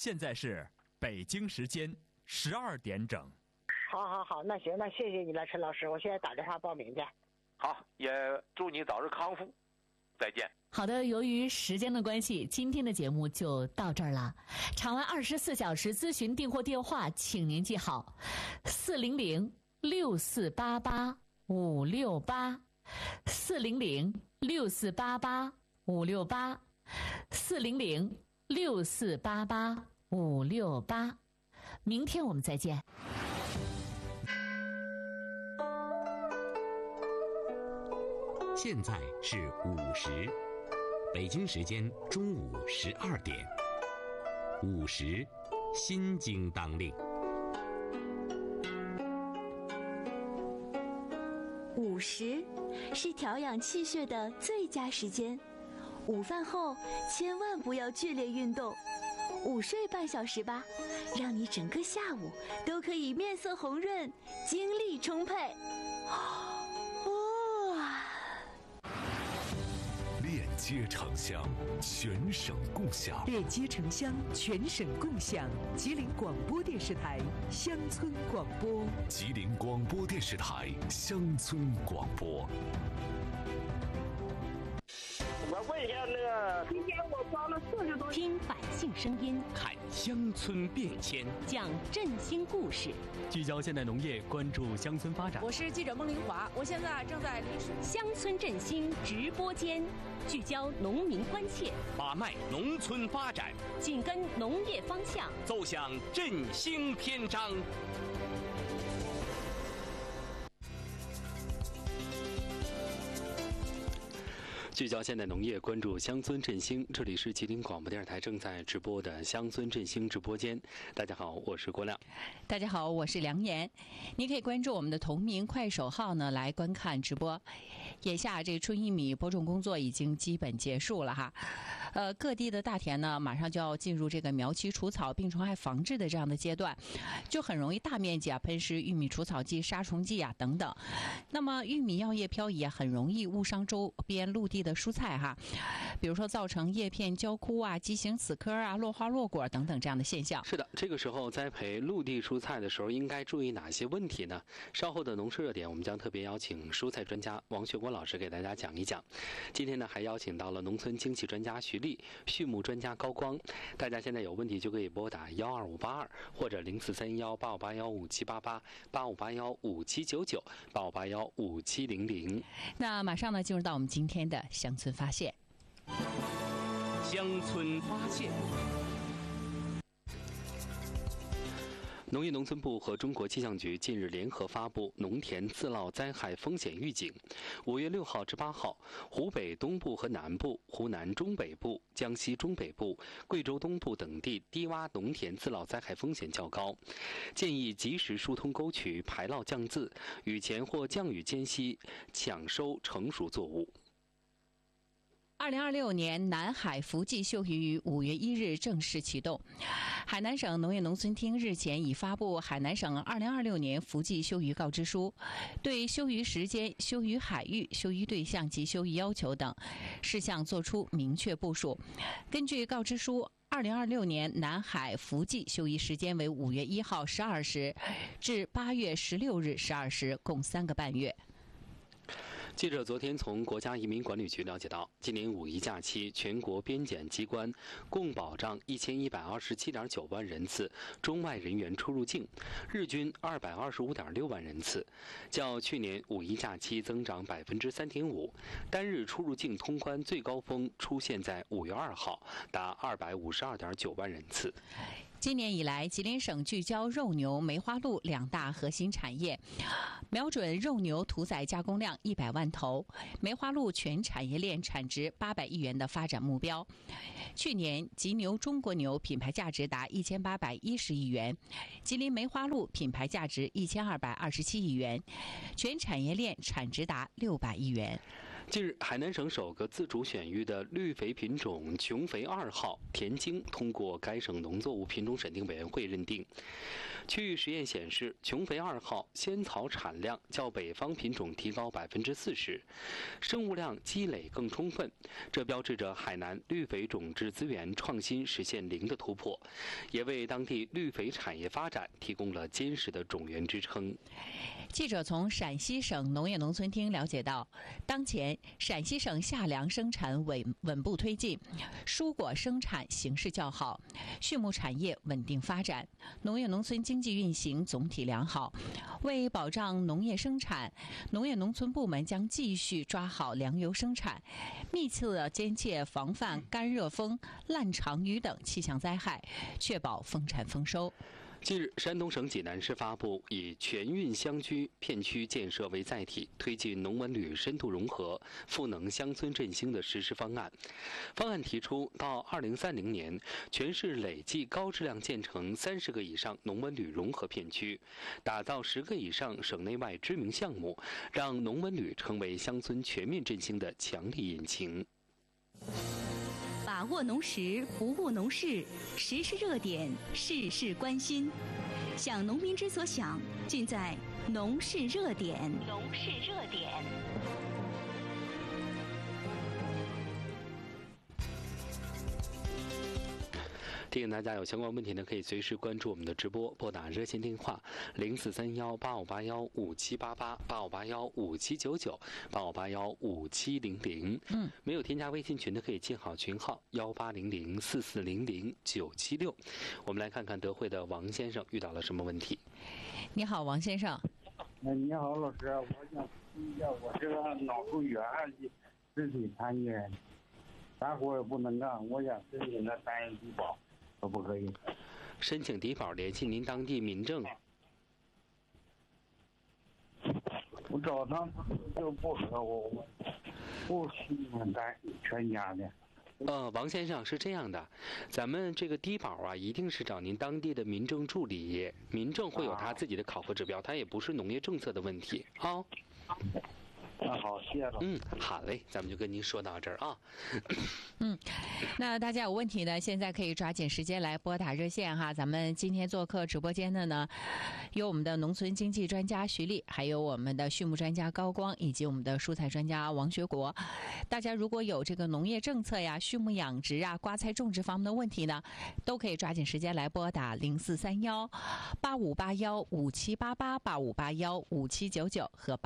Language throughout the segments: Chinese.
现在是北京时间12点整。 好，那行，那谢谢你了，陈老师，我现在打电话报名去。 好，也祝你早日康复，再见。 好的，由于时间的关系，今天的节目就到这儿了。长安24小时咨询订货电话，请您记好，400-6488-568，400-6488-568，400-6488-568。明天我们再见。 现在是午时，北京时间中午12点。午时，心经当令。 午时是调养气血的最佳时间，午饭后千万不要剧烈运动，午睡半小时吧，让你整个下午都可以面色红润，精力充沛。 链接城乡，全省共享。 链接城乡，全省共享。吉林广播电视台乡村广播。 吉林广播电视台乡村广播。 我问一下那个，今天我包了40多。 听百姓声音， 看乡村变迁， 讲振兴故事， 聚焦现代农业，关注乡村发展。 我是记者孟玲华，我现在正在离水。 乡村振兴直播间，聚焦农民关切， 把脉农村发展， 紧跟农业方向， 奏响振兴篇章。聚焦现代农业，关注乡村振兴。这里是吉林广播电视台正在直播的乡村振兴直播间。大家好，我是郭亮。 大家好，我是梁岩。您可以关注我们的同名快手号呢，来观看直播。眼下这春玉米播种工作已经基本结束了哈。各地的大田呢，马上就要进入这个苗期除草、病虫害防治的这样的阶段，就很容易大面积喷施玉米除草剂、杀虫剂等等。那么玉米药叶漂移很容易误伤周边陆地的蔬菜哈，比如说造成叶片焦枯畸形死壳落花落果等等这样的现象。 是的，这个时候栽培陆地蔬菜的时候应该注意哪些问题呢？稍后的农事热点，我们将特别邀请蔬菜专家王学国老师给大家讲一讲。今天呢，还邀请到了农村经济专家徐丽、畜牧专家高光。大家现在有问题就可以拨打12582或者043185815788、85815799、85815700。 那马上呢，进入到我们今天的乡村发现。 乡村发现。农业农村部和中国气象局近日联合发布农田自涝灾害风险预警。5月6号至8号，湖北东部和南部、湖南中北部、江西中北部、贵州东部等地低洼农田自涝灾害风险较高，建议及时疏通沟渠，排涝降渍，雨前或降雨间隙抢收成熟作物。 2026年南海伏季休渔于5月1日正式启动。海南省农业农村厅日前已发布海南省2026年伏季休渔告知书，对休渔时间、休渔海域、休渔对象及休渔要求等事项作出明确部署。根据告知书，2026年南海伏季休渔时间为5月1号12时至8月16日12时，共3个半月。 记者昨天从国家移民管理局了解到，今年五一假期，全国边检机关共保障1127.9万人次中外人员出入境，日均225.6万人次，较去年五一假期增长3.5%。单日出入境通关最高峰出现在5月2号，达252.9万人次。 今年以来，吉林省聚焦肉牛、梅花鹿2大核心产业，瞄准肉牛屠宰加工量100万头，梅花鹿全产业链产值800亿元的发展目标。去年，吉牛中国牛品牌价值达1810亿元，吉林梅花鹿品牌价值1227亿元，全产业链产值达600亿元。 近日，海南省首个自主选育的绿肥品种琼肥2号田精通过该省农作物品种审定委员会认定，区域实验显示，琼肥2号鲜草产量较北方品种提高40%，生物量积累更充分，这标志着海南绿肥种质资源创新实现零的突破，也为当地绿肥产业发展提供了坚实的种源支撑。 记者从陕西省农业农村厅了解到，当前陕西省夏粮生产稳步推进，蔬果生产形势较好，畜牧产业稳定发展，农业农村经济运行总体良好。为保障农业生产，农业农村部门将继续抓好粮油生产，密切监切防范干热风、烂肠雨等气象灾害，确保丰产丰收。 近日，山东省济南市发布以全运乡居片区建设为载体，推进农文旅深度融合、赋能乡村振兴的实施方案。方案提出，到2030年，全市累计高质量建成30个以上农文旅融合片区，打造10个以上省内外知名项目，让农文旅成为乡村全面振兴的强力引擎。 把握农时，不误农事，时事热点，事事关心。想农民之所想，尽在农事热点。农事热点。 提醒大家，有相关问题呢，可以随时关注我们的直播，拨打热线电话043185815788、85815799、85815700。没有添加微信群的可以建好群号180044000976。我们来看看德惠的王先生遇到了什么问题。 你好，王先生。 你好，老师，我想问一下，我这个脑出血案的肢体残疾人，啥活也不能干，我想申请个单人低保。可不可以申请低保？联系您当地民政。 我找他就不和我不喜欢单全家的。 王先生，是这样的，咱们这个低保啊，一定是找您当地的民政助理，民政会有他自己的考核指标，它也不是农业政策的问题啊。 好，谢谢老师。 好嘞，咱们就跟您说到这儿啊。 那大家有问题呢，现在可以抓紧时间来拨打热线哈。咱们今天做客直播间的呢，有我们的农村经济专家徐丽，还有我们的畜牧专家高光，以及我们的蔬菜专家王学国。大家如果有这个农业政策呀、畜牧养殖啊、瓜菜种植方面的问题呢，都可以抓紧时间来拨打043185815788、85815799和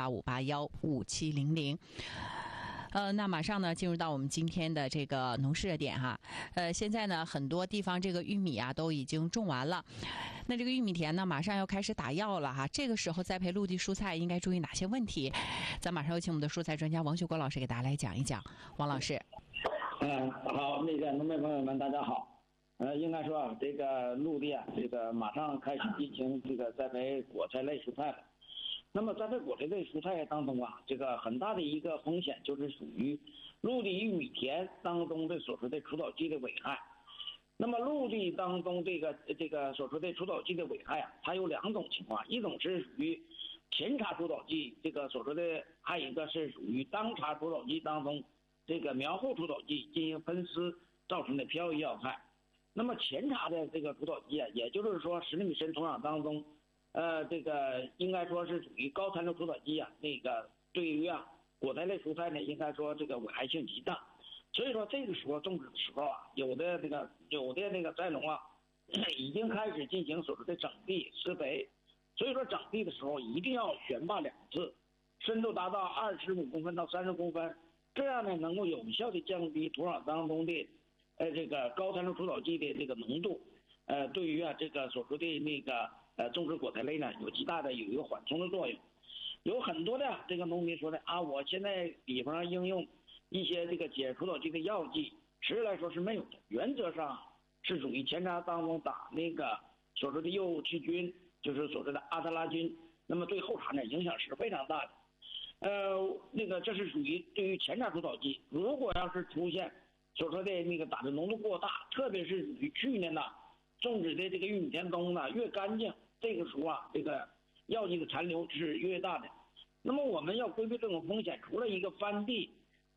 85815700。那马上呢，进入到我们今天的这个农事热点哈。现在呢，很多地方这个玉米啊都已经种完了，那这个玉米田呢，马上要开始打药了哈。这个时候栽培陆地蔬菜应该注意哪些问题？咱马上有请我们的蔬菜专家王学国老师给大家来讲一讲。王老师， 好，那个农民朋友们，大家好。应该说啊，这个陆地啊，这个马上开始进行这个栽培果菜类蔬菜了。那么栽培果菜类蔬菜当中啊，这个很大的一个风险就是属于陆地玉米田当中的所说的除草剂的危害。那么陆地当中这个所说的除草剂的危害啊，它有2种情况，一种是属于前茬除草剂，这个所说的，还有一个是属于当茬除草剂当中这个苗后除草剂进行分施造成的漂移药害。那么前茬的这个除草剂啊，也就是说10厘米深土壤当中。这个应该说是属于高残留除草剂啊，那个对于果菜类蔬菜呢，应该说这个危害性极大。所以说这个时候种植的时候啊，有的那个栽农啊，已经开始进行所谓的整地施肥。所以说整地的时候一定要悬坝2次，深度达到25公分到30公分，这样呢能够有效的降低土壤当中的这个高残留除草剂的这个浓度。对于这个所说的那个种植果菜类呢，有极大的有一个缓冲的作用。有很多的这个农民说的啊，我现在比方应用一些这个解除草剂的药剂，实际来说是没有的。原则上是属于前茬当中打那个所说的幼气菌，就是所说的阿特拉菌，那么对后茬呢影响是非常大的。那个这是属于对于前茬除草剂，如果要是出现所说的那个打的浓度过大，特别是属于去年呢种植的这个玉米田中呢越干净，这个时候啊，这个药剂的残留是越大的。那么我们要规避这种风险，除了一个翻地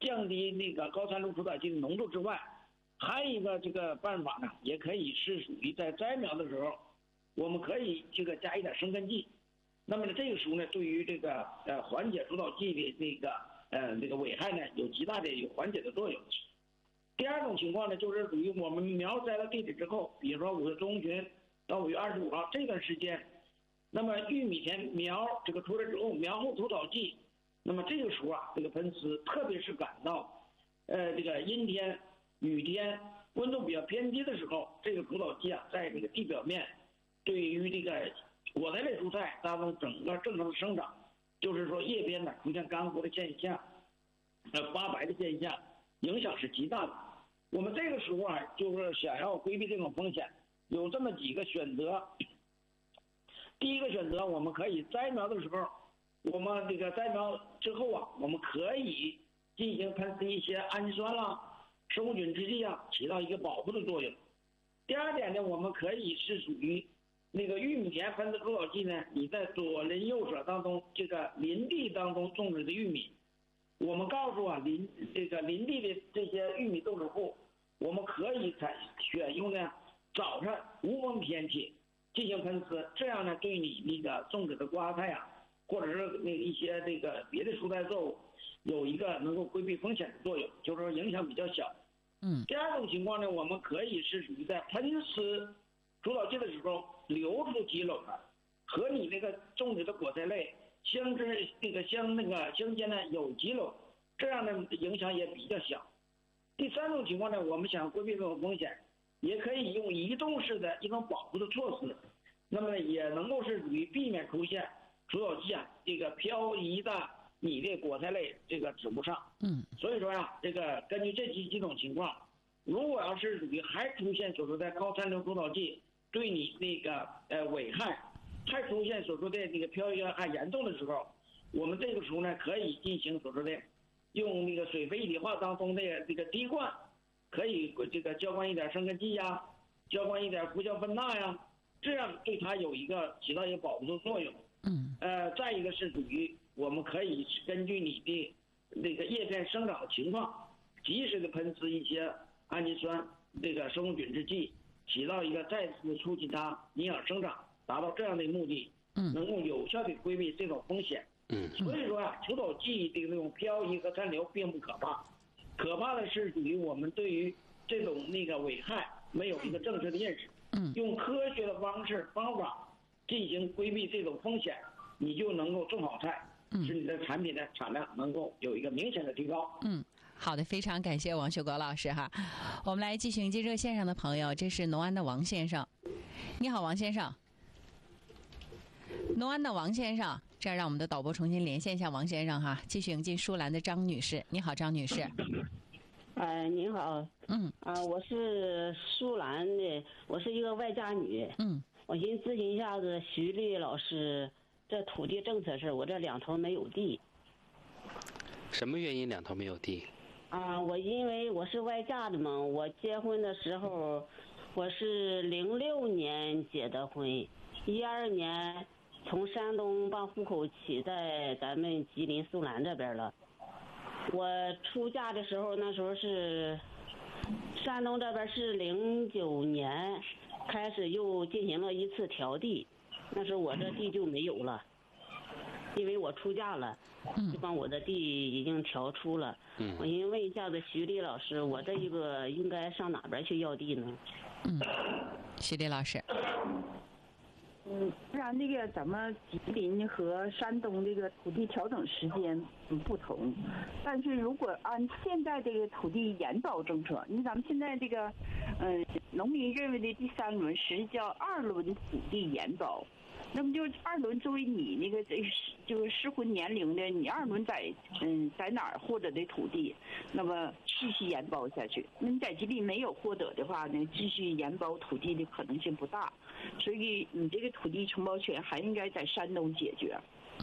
降低那个高残留除草剂的浓度之外，还有一个这个办法呢，也可以是属于在摘苗的时候，我们可以这个加一点生根剂。那么呢，这个时候呢，对于这个缓解除草剂的这个危害呢，有极大的有缓解的作用。第二种情况呢，就是属于我们苗摘到地里之后，比如说5月中旬到5月25号这段时间，那么玉米田苗这个出来之后，苗后除草剂，那么这个时候啊，这个喷施，特别是赶到这个阴天、雨天、温度比较偏低的时候，这个除草剂啊，在这个地表面，对于这个果材类蔬菜它们整个正常的生长，就是说叶边呢出现干枯的现象，发白的现象，影响是极大的。我们这个时候啊，就是想要规避这种风险，有这么几个选择。第一个选择，我们可以摘苗的时候，我们这个摘苗之后啊，我们可以进行喷施一些氨基酸啦、生物菌制剂啊，起到一个保护的作用。第二点呢，我们可以是属于那个玉米田喷的除草剂呢，你在左邻右舍当中，这个林地当中种植的玉米，我们告诉啊林地的这些玉米种植户，我们可以选用呢早上无风天气进行喷施，这样呢对你那个种植的瓜菜啊，或者是那一些这个别的蔬菜作物，有一个能够规避风险的作用，就是说影响比较小。第二种情况呢，我们可以是属于在喷施除草剂的时候留出基篓的，和你那个种植的果菜类相间呢有基篓，这样的影响也比较小。第三种情况呢，我们想规避这种风险，也可以用移动式的一种保护的措施，那么也能够是属于避免出现除草剂啊这个漂移到你的果菜类这个植物上。所以说呀，这个根据这几种情况，如果要是属于还出现所说的高残留除草剂对你那个危害，还出现所说的这个漂移还严重的时候，我们这个时候呢可以进行所说的用那个水肥一体化当中的这个滴灌，可以这个浇灌一点生根剂呀，浇灌一点氟硝芬钠呀，这样对它有一个起到一个保护的作用。再一个是属于我们可以根据你的那个叶片生长的情况，及时的喷施一些氨基酸这个生物菌制剂，起到一个再次促进它营养生长，达到这样的目的，能够有效的规避这种风险。所以说啊，除草剂的那种漂移和残留并不可怕，可怕的是属于我们对于这种那个危害没有一个正确的认识。用科学的方法进行规避这种风险，你就能够种好菜，使你的产品的产量能够有一个明显的提高。 好的，非常感谢王秀国老师哈。我们来继续迎接热线上的朋友，这是农安的王先生。你好，王先生。农安的王先生，这样让我们的导播重新连线一下王先生哈。继续迎接舒兰的张女士。你好，张女士。 您好。我是舒兰的，我是一个外嫁女。我寻思咨询一下子徐丽老师，这土地政策事，我这两头没有地。 什么原因两头没有地？ 我因为我是外嫁的嘛，我结婚的时候我是06年结的婚，12年从山东办户口起在咱们吉林肃兰这边了。我出嫁的时候，那时候是山东这边是09年开始又进行了一次调地，那时候我这地就没有了，因为我出嫁了，就把我的地已经调出了。我寻思问一下子徐丽老师，我这一个应该上哪边去要地呢？ 徐丽老师。 虽然那个咱们吉林和山东这个土地调整时间不同，但是如果按现在这个土地延保政策，因为咱们现在这个农民认为的第3轮实际叫2轮土地延保，那么就2轮作为你那个就是适婚年龄的，你2轮在哪儿获得的土地，那么继续延保下去。那你在吉林没有获得的话呢，继续延保土地的可能性不大，所以你这个土地承包权还应该在山东解决。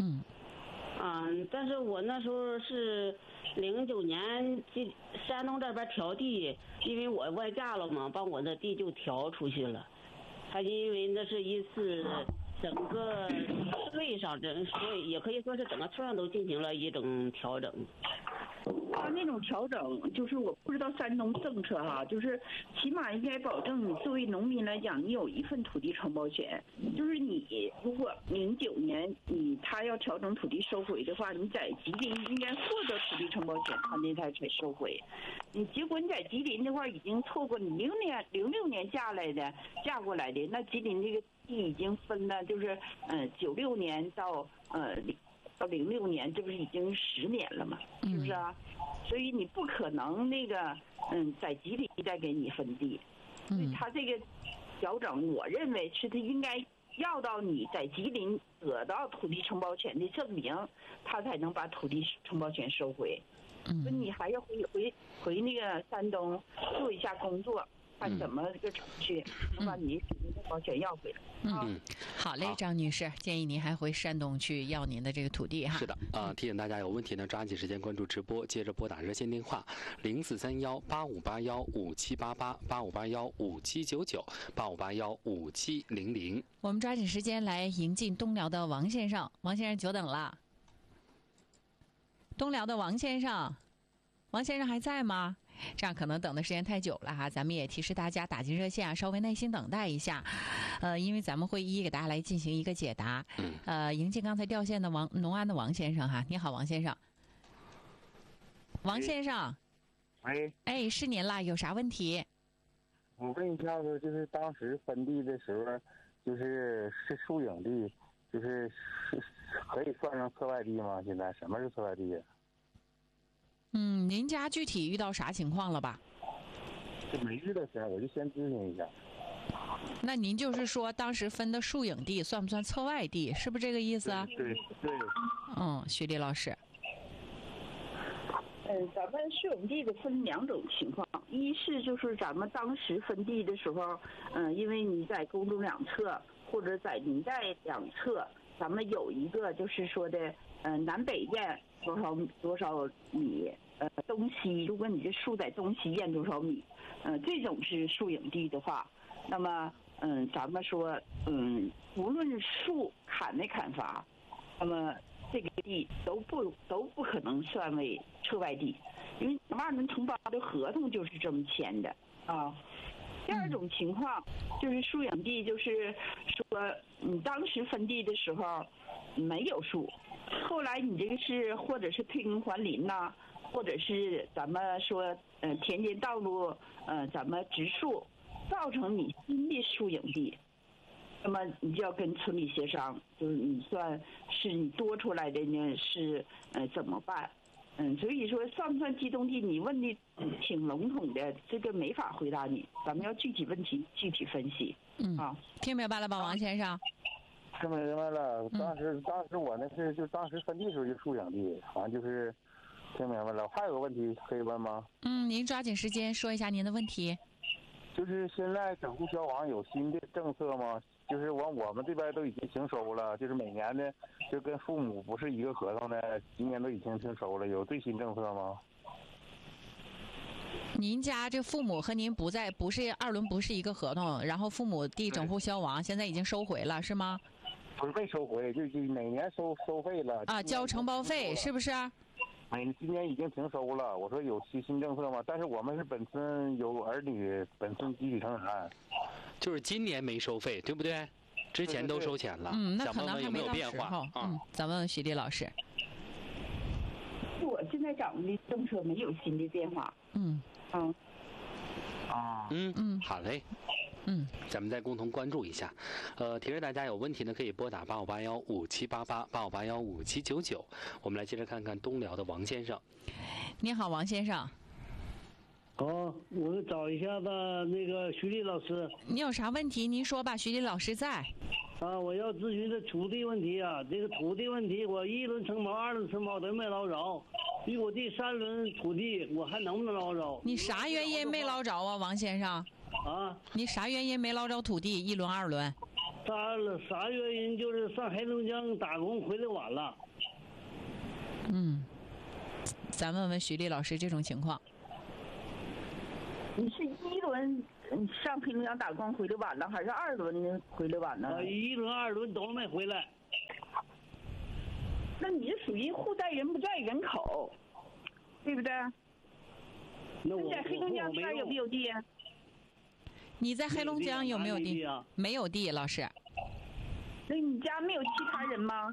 但是我那时候是09年山东这边调地，因为我外嫁了嘛，把我的地就调出去了。还因为那是一次整个税上所以也可以说是整个村上都进行了一种调整。 他那种调整，就是我不知道山东政策哈，就是起码应该保证你作为农民来讲，你有一份土地承包权。就是你如果09年他要调整土地收回的话，你在吉林应该获得土地承包权，他那才收回。结果你在吉林的话，已经错过你06年嫁过来的，那吉林这个地已经分了，就是96年到06年，这不是已经10年了吗？是不是啊？所以你不可能在吉林再给你分地，所以他这个调整，我认为是他应该要到你在吉林得到土地承包权的证明，他才能把土地承包权收回。所以你还要回那个山东做一下工作，看怎么个程序能把你土地承包权要回来。 好嘞，张女士，建议您还回山东去要您的这个土地哈。 是的，提醒大家有问题呢，抓紧时间关注直播，接着拨打热线电话043185815788，85815799，85815700。 我们抓紧时间来迎进东辽的王先生，王先生久等了。东辽的王先生还在吗？这样可能等的时间太久了哈，咱们也提示大家打进热线啊，稍微耐心等待一下，因为咱们会一一给大家来进行一个解答。迎接刚才掉线的农安的王先生哈，你好，王先生。王先生，哎，是您啦，有啥问题？ 我问一下子，就是当时分地的时候，是输影地，是可以算上侧外地吗？现在什么是侧外地？ 您家具体遇到啥情况了吧？ 这没遇到啥，我就先咨询一下。 那您就是说，当时分的输影地算不算侧外地？是不是这个意思啊？ 对。 徐丽老师。 咱们输影地的分2种情况，一是就是咱们当时分地的时候，因为你在宫中两侧或者在明代两侧，咱们有一个就是说的，南北沿多少米，东西，如果你这树在东西沿多少米，这种是输影地的话，那么咱们说，无论树砍没砍伐，那么这个地都不可能算为侧外地，因为2人承包的合同就是这么签的啊。第二种情况就是输影地，就是说你当时分地的时候没有树，后来你这个是或者是退耕还林呐，或者是咱们说田间道路咱们植树，造成你新的输影地，那么你就要跟村里协商，就是你算是你多出来的呢是怎么办？所以说算不算机动地？你问的挺笼统的，这个没法回答你，咱们要具体问题具体分析。 听明白了吧，王先生？ 听明白了。当时我那是就当时分地时候就输影地，好像就是听明白了。还有个问题可以问吗？ 您抓紧时间说一下您的问题。 就是现在整户消亡有新的政策吗？就是我们这边都已经停收了，就是每年的就跟父母不是一个合同的，今年都已经停收了，有最新政策吗？ 您家这父母和您不是2轮不是一个合同，然后父母地整户消亡，现在已经收回了是吗？ 不是没收回，就每年收费了啊，交承包费是不是？ 今年已经停收了。我说有新政策吗？但是我们是本村有儿女，本村集体生产， 就是今年没收费，对不对？之前都收钱了。 那可能还没到时候。咱问问徐丽老师。 我现在掌握的政策没有新的变化。 好嘞。咱们再共同关注一下。提示大家有问题呢，可以拨打85815788，85815799。我们来接着看看东辽的王先生。 你好，王先生。 我找一下子那个徐丽老师。 你有啥问题您说吧，徐丽老师在。 我要咨询的土地问题啊，这个土地问题，我1轮承包、2轮承包都没捞着，比我第3轮土地我还能不能捞着？ 你啥原因没捞着啊，王先生？你啥原因没捞着土地1轮2轮？ 啥原因？就是上黑龙江打工回来晚了。 咱问问徐丽老师这种情况。 你是1轮上黑龙江打工回来晚了，还是2轮回来晚了 ？1轮2轮都没回来。那你这属于户在人不在人口。 对不对？ 那你在黑龙江这边有没有地？ 你在黑龙江有没有地？没有地，老师。 那你家没有其他人吗？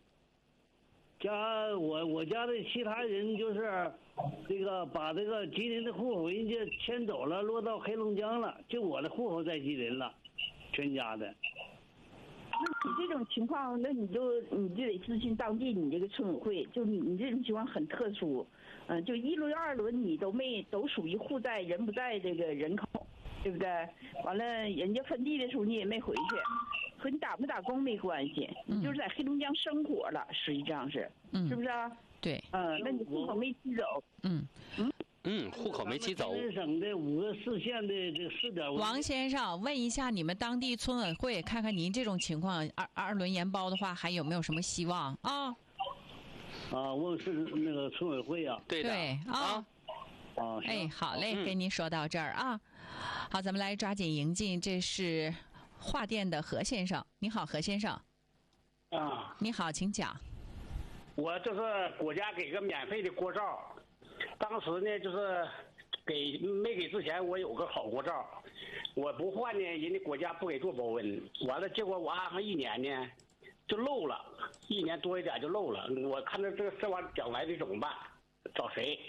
我家的其他人就是这个把这个吉林的户口人家迁走了，落到黑龙江了，就我的户口在吉林了，全家的。 那你这种情况，那你就得咨询当地你这个村委会，就你这种情况很特殊，就一轮二轮你都属于户在人不在这个人口，对不对？完了，人家分地的时候你也没回去，和你打不打工没关系，你就是在黑龙江生活了，实际上是，是不是啊？ 对。 那你户口没迁走。 户口没迁走。 吉林省的5个市县的这4点。 王先生，问一下你们当地村委会，看看您这种情况，二轮延包的话，还有没有什么希望啊？ 问是那个村委会啊。 对的。 对啊。哎，好嘞，跟您说到这儿啊。好，咱们来抓紧迎进，这是话店的何先生。你好，何先生。你好，请讲。 我这是国家给个免费的国照，当时呢就是没给之前我有个好国照，我不换呢，人家国家不给做保温，完了结果我安上1年呢就漏了，1年多一点就漏了，我看着这玩意儿将来得怎么办？找谁？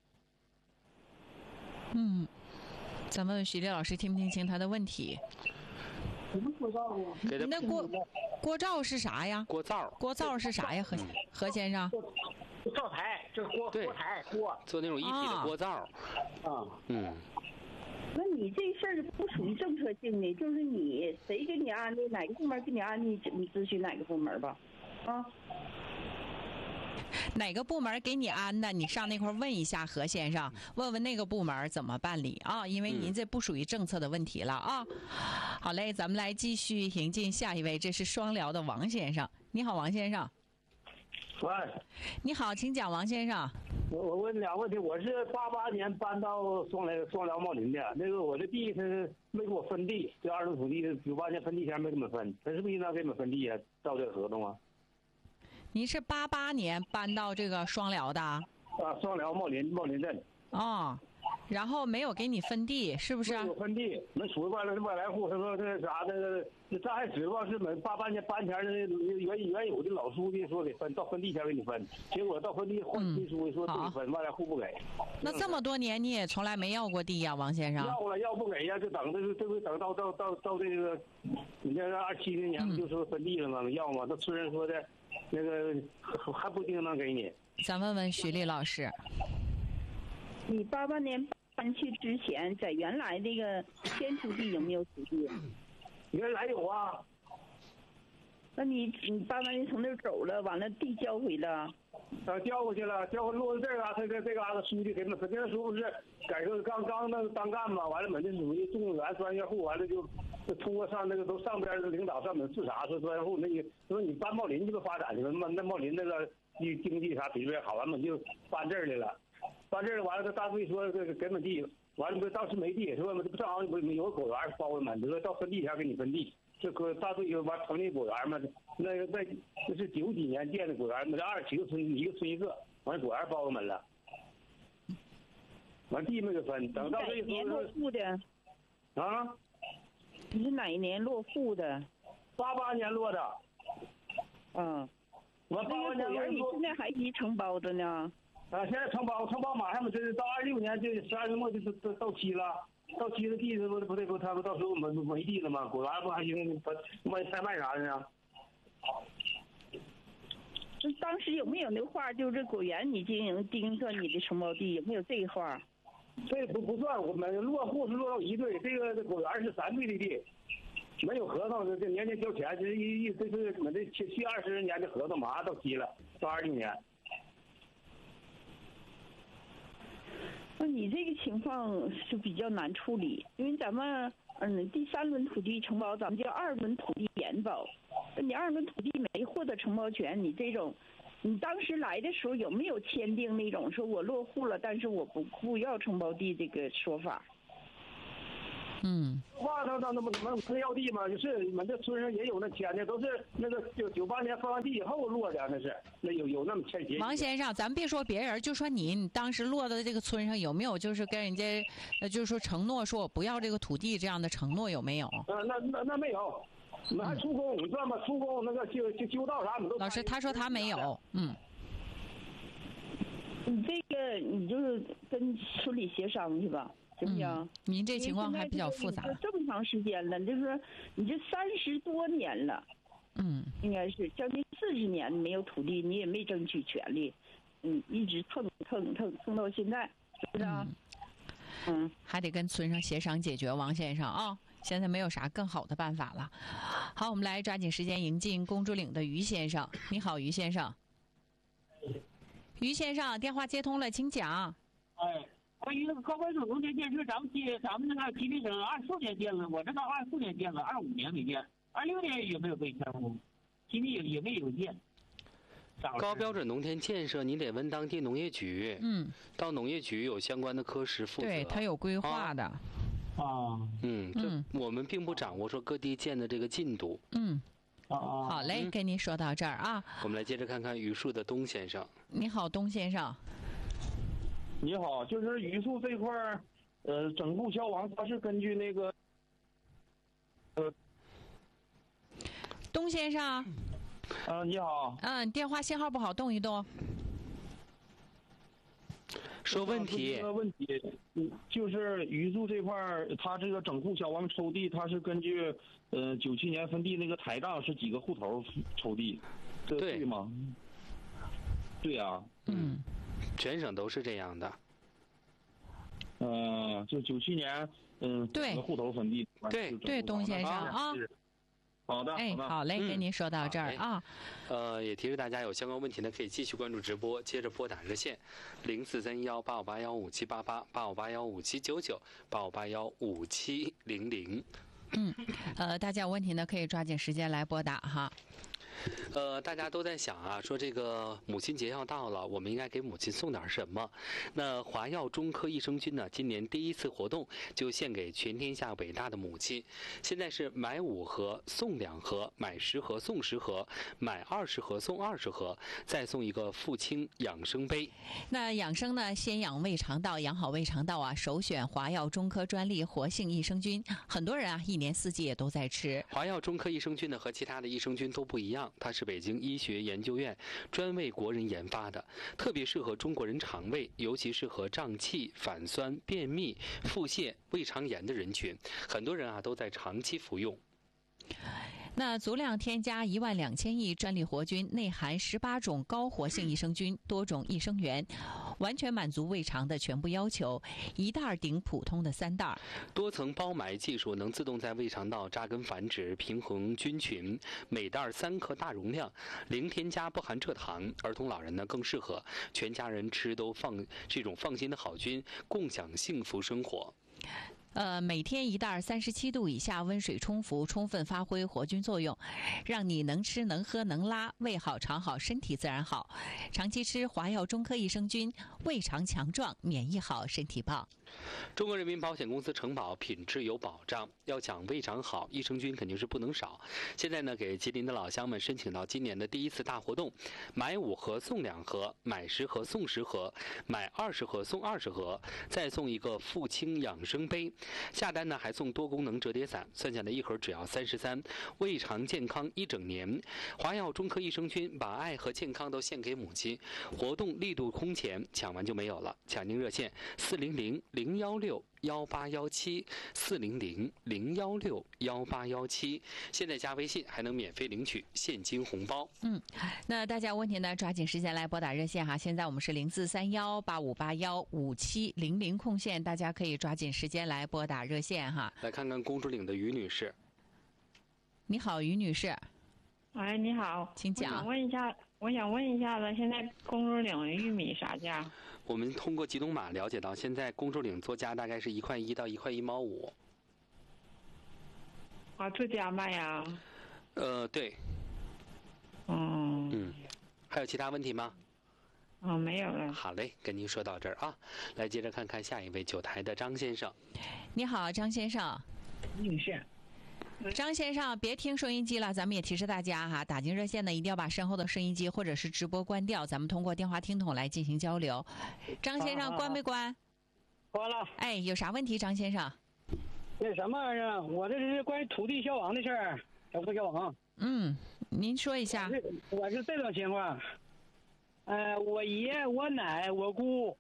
咱们徐丽老师听不听清他的问题？ 什么国照啊？ 那国照是啥呀？ 国照是啥呀？何先生？ 灶台，就是锅台锅， 做那种一体的锅灶。 那你这事儿不属于政策性的，就是你谁给你安的，哪个部门给你安的，你咨询哪个部门吧， 哪个部门给你安的？你上那块问一下何先生，问问那个部门怎么办理啊？因为您这不属于政策的问题了啊。好嘞，咱们来继续迎进下一位，这是双辽的王先生。你好，王先生。 喂。 你好，请讲，王先生。 我问俩问题，我是88年搬到双辽茂林的，那个我的地他没给我分地，这2轮土地98年分地前没给我们分，他是不是应该给我们分地呀？照这个合同啊？ 您是88年搬到这个双辽的？ 双辽茂林镇。 然后没有给你分地，是不是？ 没有分地，那属于外来户。他说这啥那咱还指望是88年搬前的原有的老书记说给分，到分地前给你分，结果到分地换新书记说不给分，外来户不给。 那这么多年你也从来没要过地呀，王先生？ 要不给呀，就等等到这个，你这27年就说分地了嘛，要嘛？那村人说的，那个还不一定能给你。 咱问问徐丽老师。 你88年搬去之前，在原来那个迁出地有没有土地？ 原来有啊。 那你88年从那儿走了，完了地交回了？ 调过去了，调落到这嘎达，这嘎达书记给们，那时候不是改革刚那当干嘛，完了们这属于动物园专业户，完了就通过上那个都上边的领导上门视察，说专业户，那你说你搬茂林这个发展去了嘛？那茂林那个经济啥比这边好，完了就搬这儿来了。搬这儿完了，大队说给们地，完了当时没地，说这不正好有个果园包我们，说到分地前给你分地，这个大队就完成立果园嘛，那是90几年建的果园，那27个村一个村一个，完了果园包我们了，完地没给分，等到这哪年落户的？你是哪一年落户的 ？88年落的。 我88年落，你现在还提承包的呢？ 现在承包马上这到26年这12月末就到期了，到期的地不得他们到时候我们没地了吗？果园不还行，万一拍卖啥的呢？ 当时有没有那话，就是这果园你定算你的承包地，有没有这个话？ 这不算，我们落户是落到1队，这个果园是3队的地，没有合同，这年交钱，这是我们这20年的合同马上到期了，到26年。 那你这个情况是比较难处理，因为咱们第3轮土地承包，咱们叫2轮土地延包。你2轮土地没获得承包权，你这种，你当时来的时候有没有签订那种说我落户了，但是我不要承包地这个说法？ 话他能要地吗？就是我们这村上也有那签的，都是那个98年分完地以后落的，那有那么签结。 王先生，咱们别说别人，就说你当时落的这个村上有没有就是跟人家就是说承诺说我不要这个土地这样的承诺有没有？ 那没有。我们还出工，你知道吗？出工那个修道啥，我们都。 老师，他说他没有， 你这个你就是跟村里协商去吧，行不行？ 您这情况还比较复杂。 这么长时间了，就是你这30多年了，应该是将近40年没有土地，你也没争取权利，一直蹭到现在，是不是啊？ 还得跟村上协商解决，王先生啊。现在没有啥更好的办法了。好，我们来抓紧时间迎进公主岭的于先生。你好，于先生。于先生，电话接通了，请讲。 关于那个高关省农田建设，咱们那个吉林省24年建了，我这到24年建了，25年没建，26年有没有被迁户？吉林也没有建。 高标准农田建设，你得问当地农业局。到农业局有相关的科室负责。 对，他有规划的。 我们并不掌握说各地建的这个进度。 好嘞，跟您说到这儿啊。 我们来接着看看榆树的东先生。 你好，东先生。 你好，就是榆树这块儿，整部消亡，它是根据那个， 东先生。 你好。 电话信号不好，动一动。 说问题。 这个问题，就是榆树这块儿，它这个整户消亡抽地，它是根据97年分地那个台账是几个户头抽地，这对吗？对呀。 全省都是这样的。 就97年， 对， 户头分地。 对，东先生啊。 好的， 好嘞，跟您说到这儿啊。 也提示大家有相关问题呢，可以继续关注直播，接着拨打热线043185815788，85815799，85815700。 大家有问题呢，可以抓紧时间来拨打哈。 大家都在想啊，说这个母亲节要到了，我们应该给母亲送点什么？那华药中科益生菌呢，今年第1次活动就献给全天下伟大的母亲。现在是买5盒送2盒，买10盒送10盒，买20盒送20盒，再送一个父亲养生杯。 那养生呢，先养胃肠道，养好胃肠道啊，首选华药中科专利活性益生菌。很多人啊，一年4季也都在吃。 华药中科益生菌呢，和其他的益生菌都不一样。它是北京医学研究院专为国人研发的，特别适合中国人肠胃，尤其适合胀气、反酸、便秘、腹泻、胃肠炎的人群。很多人啊都在长期服用。 那足量添加12000亿专利活菌，内含18种高活性益生菌，多种益生元，完全满足胃肠的全部要求，一袋顶普通的3袋。 多层包埋技术能自动在胃肠道扎根繁殖，平衡菌群。每袋3克大容量，零添加，不含蔗糖。儿童老人呢更适合，全家人吃都这种放心的好菌，共享幸福生活。 每天1袋，37度以下温水冲服，充分发挥活菌作用，让你能吃能喝能拉，胃好肠好，身体自然好。长期吃华药中科益生菌，胃肠强壮，免疫好，身体棒。 中国人民保险公司承保，品质有保障。要讲胃肠好，益生菌肯定是不能少。现在呢，给吉林的老乡们申请到今年的第1次大活动，买5盒送2盒，买10盒送10盒，买20盒送20盒，再送一个父亲养生杯。下单呢还送多功能折叠伞，算下来1盒只要33，胃肠健康1整年。华药中科益生菌把爱和健康都献给母亲，活动力度空前，抢完就没有了。抢订热线400-016-1817400-016-18117，现在加微信还能免费领取现金红包。 那大家有问题呢，抓紧时间来拨打热线哈。现在我们是043185815700空线，大家可以抓紧时间来拨打热线哈。 来看看公主岭的于女士。 你好，于女士。 喂，你好， 请讲。 我想问一下子，现在公主岭玉米啥价？ 我们通过吉东码了解到，现在公主岭做价大概是1块1到1块1毛5。 啊，做价卖呀？ 对。还有其他问题吗？ 没有了。 好嘞，跟您说到这儿啊。来接着看看下一位9台的张先生。 你好，张先生。 女士。 张先生，别听收音机了，咱们也提示大家哈，打进热线呢一定要把身后的收音机或者是直播关掉，咱们通过电话听筒来进行交流。张先生，关没关？ 关了。 哎，有啥问题，张先生？ 那什么玩意儿？我这是关于土地消亡的事儿，整个消亡。 您说一下。 我是这种情况，我爷、我奶、我姑，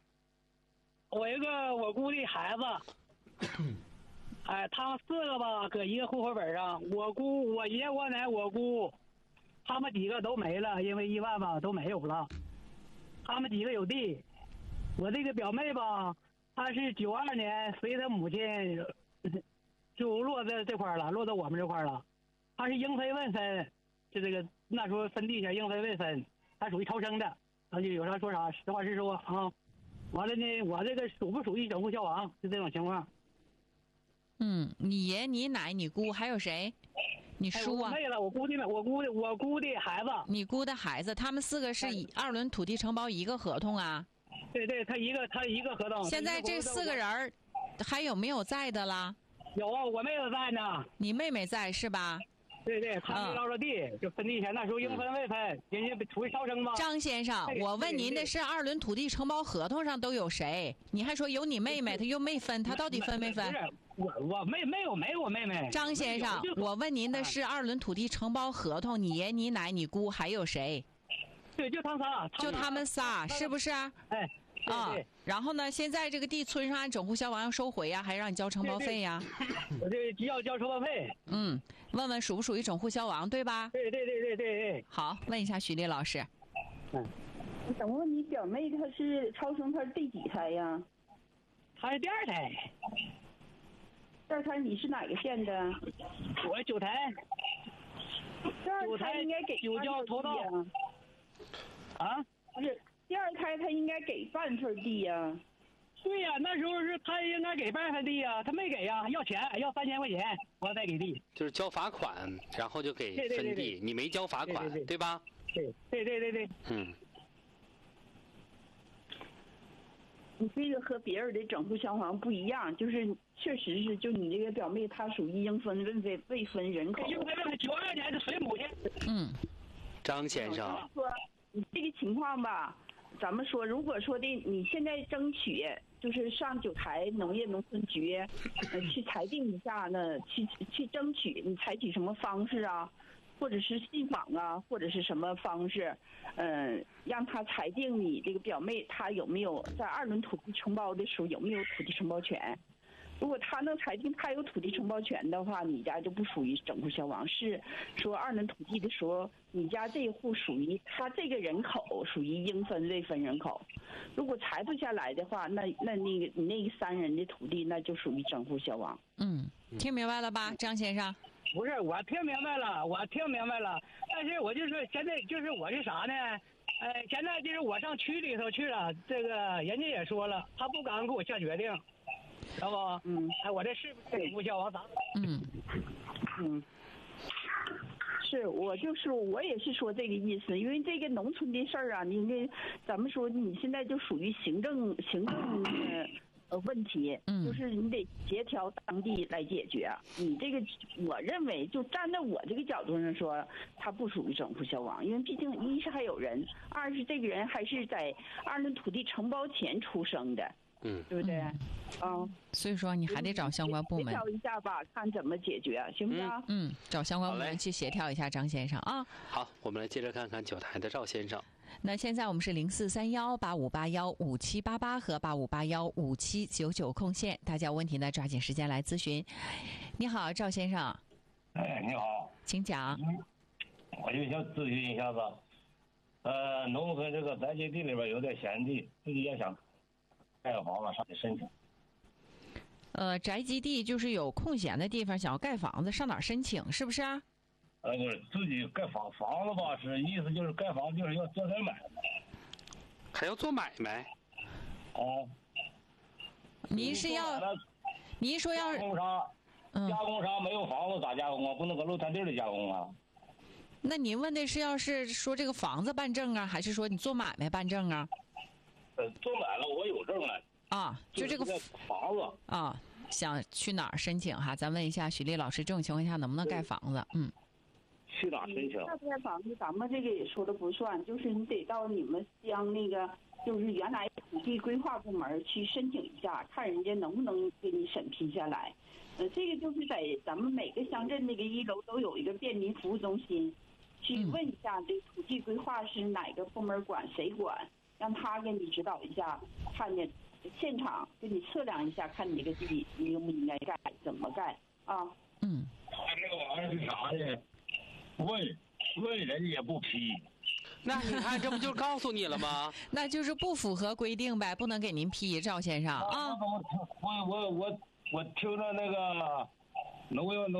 我姑的孩子。他们4个吧，搁一个户口本上。我姑、我爷、我奶、我姑，他们几个都没了，因为意外吧都没有了。他们几个有地。我这个表妹吧，她是92年随她母亲就落在这块了，落到我们这块了。她是应分问分，就这个那时候分地下应分问分，她属于超生的。然后就有啥说啥，实话实说啊。完了呢，我这个属不属于整户消亡？就这种情况。 你爷、你奶、你姑还有谁？你叔啊？ 没了，我姑的孩子。 你姑的孩子，他们4个是2轮土地承包一个合同啊？ 对，他一个合同。 现在这4个人还有没有在的啦？ 有啊，我妹妹在呢。 你妹妹在是吧？ 对，他没捞着地，就分地钱，那时候应分未分，人家属于超生嘛。 张先生，我问您的是2轮土地承包合同上都有谁？你还说有你妹妹，她又没分，她到底分没分？ 我没有我妹妹。 张先生，我问您的是2轮土地承包合同，你爷、你奶、你姑还有谁？ 对，就他们仨。 就他们仨，是不是？ 对。 然后呢？现在这个地村上按整户消亡要收回呀，还让你交承包费呀？ 我这要交承包费。 问问属不属于整户消亡，对吧？ 对。 好，问一下徐丽老师。 我想问你，表妹她是超生，她是第几胎呀？ 她是第2胎。 第2胎你是哪个县的？ 我9台。 第2胎应该给 9交头道。 不是，第2胎他应该给半份地呀。 对呀，那时候是他应该给半份地呀，他没给呀，要钱，要3000块钱，我再给地。 就是交罚款，然后就给分地，你没交罚款，对吧？ 对。 你这个和别人的整户消亡不一样，就是确实是，就你这个表妹她属于应分未分人口。 应分92年是随母亲。 张先生。 说你这个情况吧，咱们说，如果说的你现在争取，就是上9台农业农村局，去裁定一下呢，去争取，你采取什么方式啊？或者是信访啊，或者是什么方式，让他裁定你这个表妹她有没有在2轮土地承包的时候有没有土地承包权。如果他能裁定他有土地承包权的话，你家就不属于整户消亡，是说2轮土地的时候，你家这一户属于他这个人口属于应分未分人口。如果裁不下来的话，那个你那个3人的土地那就属于整户消亡。 听明白了吧，张先生？ 不是，我听明白了，但是我就是现在就是我是啥呢？现在就是我上区里头去了，这个人家也说了，他不敢给我下决定，知道不？我这是不是整户消亡？ 是我也是说这个意思，因为这个农村的事儿啊，咱们说你现在就属于行政问题，就是你得协调当地来解决。你这个，我认为就站在我这个角度上说，它不属于整户消亡，因为毕竟一是还有人，二是这个人还是在2轮土地承包前出生的，对不对？ 所以说你还得找相关部门协调一下吧，看怎么解决，行不行？ 找相关部门去协调一下，张先生啊。 好，我们来接着看看9台的赵先生。 那现在我们是043185815788和85815799空线，大家有问题呢抓紧时间来咨询。你好，赵先生。 你好， 请讲。 我就想咨询一下子，农村这个宅基地里边有点闲地，自己也想盖个房子上去申请。 宅基地就是有空闲的地方，想要盖房子，上哪儿申请？是不是啊？ 不是自己盖房子吧？是意思就是盖房子就是要做点买卖， 还要做买卖？ 您是要？您说要加工商没有房子咋加工啊？不能搁露天地里加工啊？ 那您问的是要是说这个房子办证啊，还是说你做买卖办证啊？ 做买了我有证了。 就这个房子啊， 想去哪儿申请哈？咱问一下许丽老师，这种情况下能不能盖房子？ 去哪申请？ 那盖房子咱们这个也说的不算，就是你得到你们乡那个就是原来土地规划部门去申请一下，看人家能不能给你审批下来。这个就是在咱们每个乡镇那个1楼都有一个便民服务中心，去问一下这土地规划是哪个部门管，谁管，让他给你指导一下，看见现场给你测量一下，看你这个地应不应该盖，怎么盖啊？ 他这个玩意儿是啥呢？问人家也不批。 那你看，这不就告诉你了吗？ 那就是不符合规定呗，不能给您批，赵先生啊。 我听着那个农业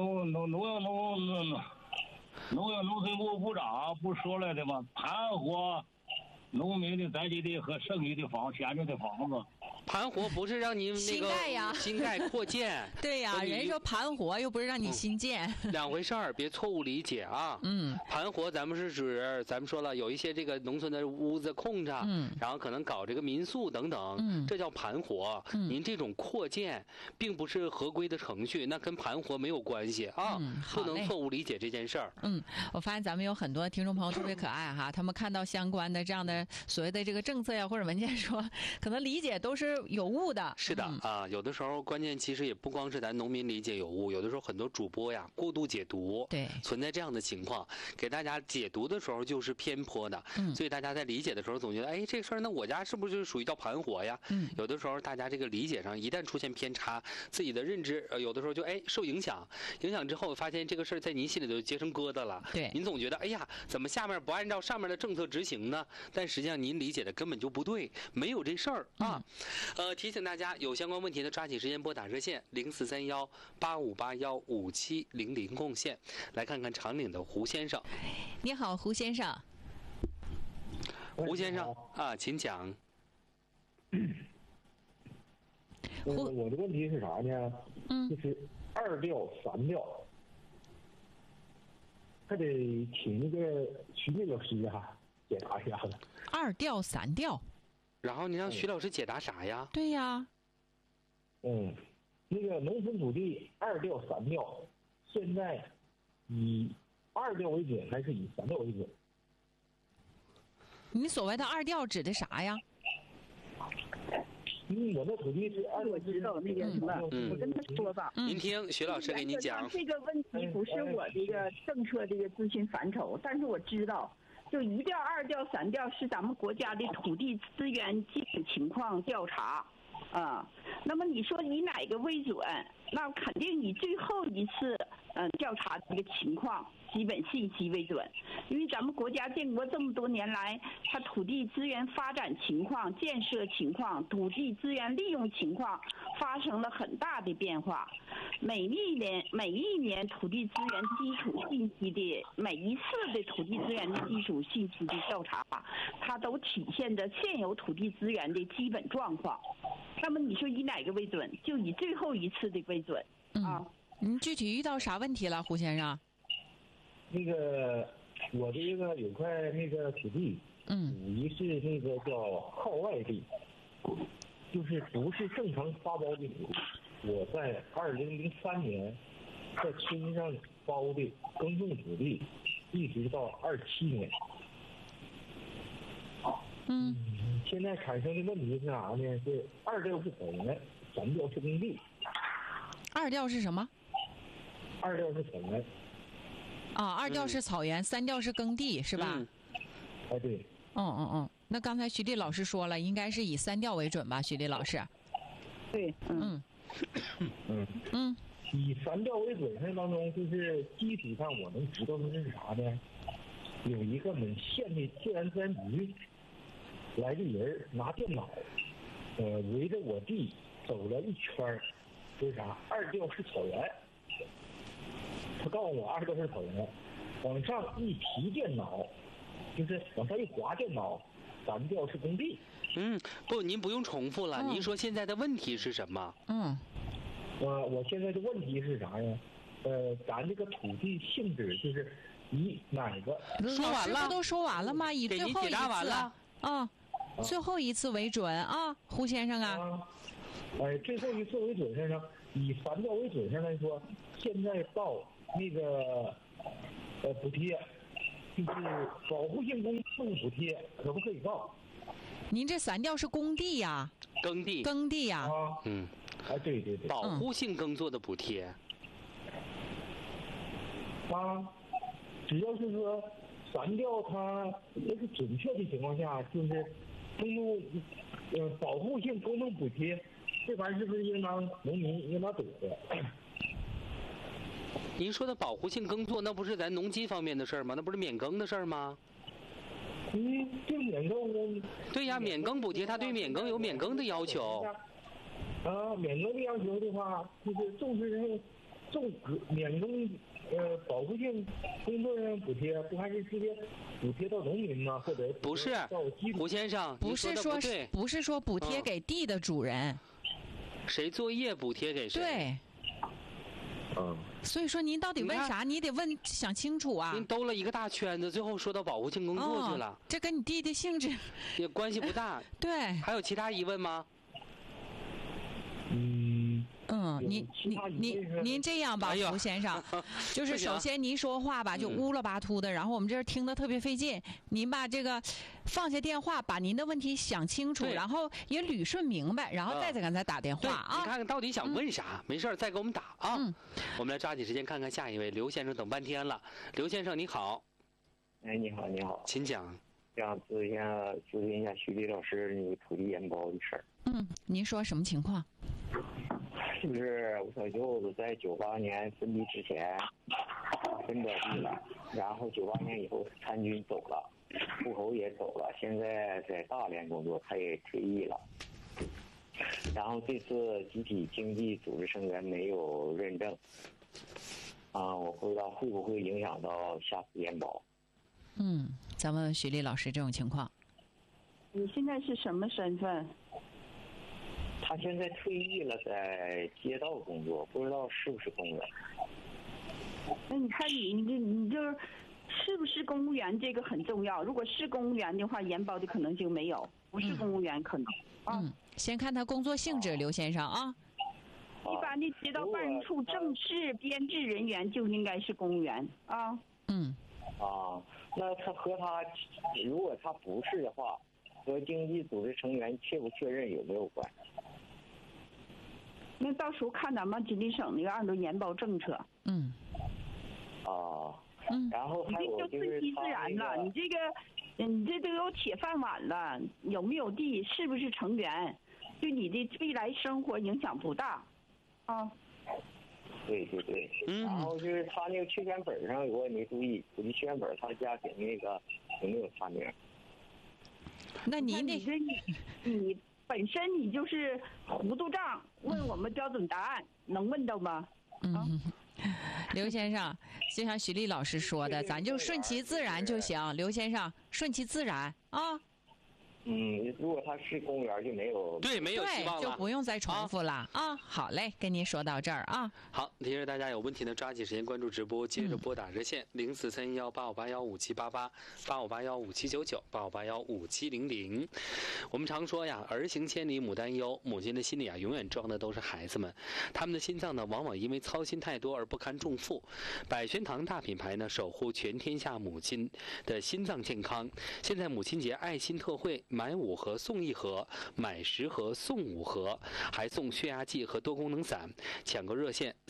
农村部部长不说了的吗？盘活农民的宅基地和剩余的闲置的房子。 盘活不是让您那个新盖扩建。 对呀，人说盘活又不是让你新建， 两回事儿，别错误理解啊。盘活咱们是指咱们说了有一些这个农村的屋子空着，然后可能搞这个民宿等等，这叫盘活。您这种扩建并不是合规的程序，那跟盘活没有关系啊，不能错误理解这件事儿。 我发现咱们有很多听众朋友特别可爱哈，他们看到相关的这样的所谓的这个政策呀或者文件说，可能理解都是有误的。 是的啊，有的时候关键其实也不光是咱农民理解有误，有的时候很多主播呀过度解读， 对， 存在这样的情况，给大家解读的时候就是偏颇的，所以大家在理解的时候总觉得，哎，这个事儿那我家是不是属于叫盘活呀？有的时候大家这个理解上一旦出现偏差，自己的认知有的时候就受影响之后，发现这个事儿在您心里就结成疙瘩了。 对， 您总觉得，哎呀，怎么下面不按照上面的政策执行呢？但实际上您理解的根本就不对，没有这事儿啊。提醒大家有相关问题的抓紧时间拨打热线043185815700共线。来看看长岭的胡先生。 你好，胡先生。 胡先生啊，请讲。 我的问题是啥呢？就是2调3调，还得请那个徐丽老师解答一下子。 2调3调。 然后你让徐老师解答啥呀？ 对呀。 那个农村土地2调3调，现在以2调为准还是以3调为准？ 你所谓的2调指的啥呀？ 我那土地是我知道那个什么，我跟他说吧。 您听徐老师给您讲。 这个问题不是我这个政策这个咨询范畴，但是我知道。就1调、2调、3调是咱们国家的土地资源基本情况调查，那么你说以哪个为准？那肯定以最后一次调查这个情况基本信息为准，因为咱们国家建国这么多年来，它土地资源发展情况、建设情况、土地资源利用情况发生了很大的变化。每一年土地资源基础信息的每一次的土地资源的基础信息的调查，它都体现着现有土地资源的基本状况。那么你说以哪个为准？就以最后一次的为准啊。 您具体遇到啥问题了，胡先生？ 那个我这个有块那个土地，属于是那个叫号外地，就是不是正常发包的土地。我在2003年在村上包的耕种土地，一直到27年。现在产生的问题是啥呢？是2调是草原，3调是耕地。 2调是什么 ？2调是草原。 2调是草原，3调是耕地，是吧？ 对。 那刚才徐丽老师说了，应该是以3调为准吧？徐丽老师。 对。 以3调为准的当中，就是基础上我能知道的是啥呢？有一个本县的自然资源局来的人拿电脑，围着我地走了一圈，说啥2调是草原。他告诉我2调是草原，往上一提电脑，就是往上一滑电脑，3调是耕地。 不，您不用重复了。您说现在的问题是什么？ 我现在的问题是啥呀？咱这个土地性质就是以哪个？ 说完了，都说完了吗？以最后一次。 最后一次为准啊，胡先生啊。 最后一次为准，先生， 以散掉为准上来说，现在报那个补贴，就是保护性工种补贴，可不可以报？ 您这散掉是工地呀？ 耕地呀？ 对对对， 保护性耕作的补贴。 只要是说散掉它那个准确的情况下，就是保护性工种补贴，这玩意儿是不是应当农民应当得的？ 您说的保护性耕作，那不是咱农机方面的事儿吗？那不是免耕的事儿吗？ 这免耕对呀，免耕补贴，它对免耕有免耕的要求。 免耕的要求的话，就是免耕保护性工作上补贴，不还是直接补贴到农民吗？或者不是，胡先生， 不是说补贴给地的主人， 谁作业补贴给谁？ 对。所以说您到底问啥？你得想清楚啊！ 您兜了一个大圈子，最后说到保护性工作去了。 这跟你地的性质也关系不大。 对。 还有其他疑问吗？ 您这样吧，胡先生，就是首先您说话吧，就乌了巴秃的，然后我们这儿听得特别费劲。您把这个放下电话，把您的问题想清楚，然后也捋顺明白，然后再给咱打电话啊。 你看看到底想问啥？没事再给我们打啊。我们来抓紧时间看看下一位刘先生，等半天了。刘先生你好。 你好，你好， 请讲。 想咨询一下徐丽老师那个土地研包的事儿。 您说什么情况？ 就是我小舅子在98年分地之前分着地了，然后98年以后参军走了，户口也走了，现在在大连工作，他也退役了。然后这次集体经济组织成员没有认证，我不知道会不会影响到下次研包。 咱问问徐丽老师这种情况。 你现在是什么身份？ 他现在退役了，在街道工作，不知道是不是公务员。 那你看你就是不是公务员，这个很重要。如果是公务员的话，研包的可能性没有；不是公务员可能。 先看他工作性质，刘先生啊。 一般的街道办事处正式编制人员就应该是公务员啊。 那他和他，如果他不是的话，和经济组织成员确不确认有没有关？ 那到时候看咱们吉林省那个按照研包政策。然后还有就是顺其自然了，你这都有铁饭碗了，有没有地，是不是成员，对你的未来生活影响不大， 对对对，然后就是他那个确权本上有个没注意，土地确权本他家给那个有没有他名？ 那你本身你就是糊涂账，问我们标准答案，能问到吗？ 刘先生，就像徐丽老师说的，咱就顺其自然就行。刘先生，顺其自然啊。 如果他是公务员就没有希望了， 就不用再重复了啊。好嘞，跟您说到这儿啊。 好，提示大家有问题呢，抓紧时间关注直播，接着拨打热线043185815788，85815799，85815700。我们常说呀，儿行千里母担忧，母亲的心里啊，永远装的都是孩子们，他们的心脏呢，往往因为操心太多而不堪重负。百轩堂大品牌呢，守护全天下母亲的心脏健康。现在母亲节爱心特惠，买5盒送1盒，买10盒送5盒，还送血压计和多功能伞。抢购热线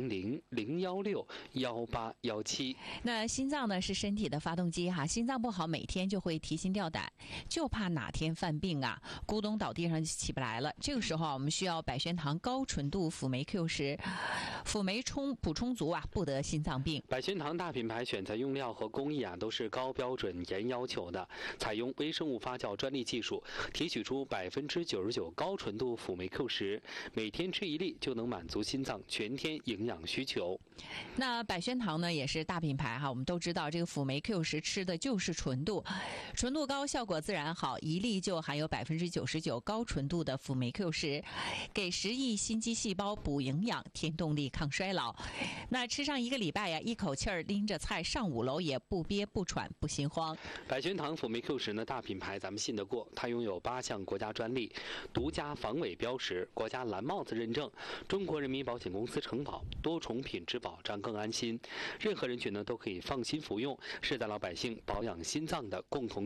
400-016-1817。 那心脏呢是身体的发动机哈，心脏不好，每天就会提心吊胆，就怕哪天犯病啊，咕咚倒地上就起不来了。这个时候我们需要百轩堂高纯度辅酶 Q10，辅酶补充足啊，不得心脏病。 百轩堂大品牌选材用料和工艺啊，都是高标准严要求的，采用微生物发酵专利技术，提取出99%高纯度辅酶 Q10，每天吃1粒就能满足心脏全天营养需求。 那百轩堂呢也是大品牌哈，我们都知道这个辅酶 Q10吃的就是纯度。 纯度高，效果自然好，一粒就含有99%高纯度的辅酶 Q10，给10亿心肌细胞补营养、添动力、抗衰老。那吃上1个礼拜呀，一口气儿拎着菜上5楼也不憋不喘不心慌。 百宣堂辅酶 Q10呢，大品牌咱们信得过，它拥有8项国家专利、独家防伪标识、国家蓝帽子认证、中国人民保险公司承保，多重品质保障更安心。任何人群呢都可以放心服用，是咱老百姓保养心脏的共同